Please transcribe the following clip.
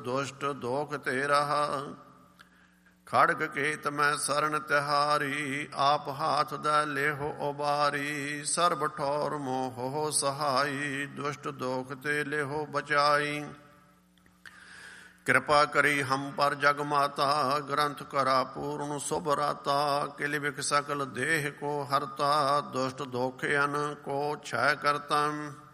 ਦੁਸ਼ਟ ਦੋਖ ਤੇ ਰਹਾ। ਖੜਗ ਕੇਤ ਮੈਂ ਸਰਨ ਤਿਹਾਰੀ, ਆਪ ਹਾਥ ਦਾ ਲੇਹੋ ਉਬਾਰੀ। ਸਰਬ ਠੌਰ ਮੋਹ ਸਹਾਈ, ਦੁਸ਼ਟ ਦੋਖ ਤੇ ਲੇਹੋ ਬਚਾਈ। ਕਿਰਪਾ ਕਰੀ ਹਮ ਪਰ ਜਗ ਮਾਤਾ, ਗ੍ਰੰਥ ਕਰਾ ਪੂਰਨ ਸੁਭ ਰਾਤਾ। ਕਿਲ ਬਿਖ ਸਕਲ ਦੇਹ ਕੋ ਹਰਤਾ, ਦੁਸ਼ਟ ਦੋਖਿਅਨ ਕੋ ਛੈ ਕਰਤਾ।